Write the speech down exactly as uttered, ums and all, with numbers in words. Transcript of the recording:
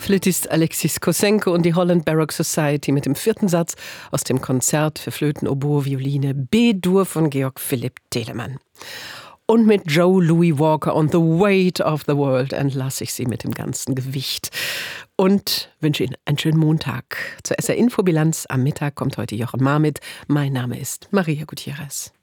Flötist Alexis Kossenko und die Holland Baroque Society mit dem vierten Satz aus dem Konzert für Flöten, Oboe, Violine B-Dur von Georg Philipp Telemann. Und mit Joe Louis Walker und The Weight of the World entlasse ich Sie mit dem ganzen Gewicht. Und wünsche Ihnen einen schönen Montag. Zur S R-Infobilanz am Mittag kommt heute Jochen Mar mit. Mein Name ist Maria Gutierrez.